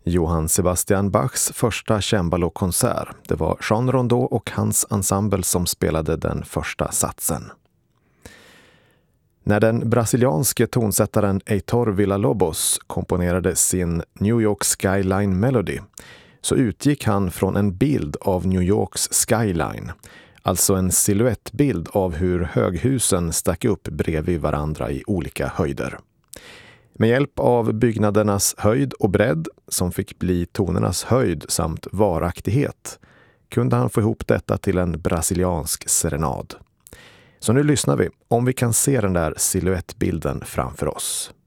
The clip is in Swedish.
Johann Sebastian Bachs första cembalokonsert. Det var Jean Rondeau och hans ensemble som spelade den första satsen. När den brasilianske tonsättaren Heitor Villa-Lobos komponerade sin New York Skyline Melody så utgick han från en bild av New Yorks skyline, alltså en silhuettbild av hur höghusen stack upp bredvid varandra i olika höjder. Med hjälp av byggnadernas höjd och bredd, som fick bli tonernas höjd samt varaktighet, kunde han få ihop detta till en brasiliansk serenad. Så nu lyssnar vi, om vi kan se den där silhuettbilden framför oss.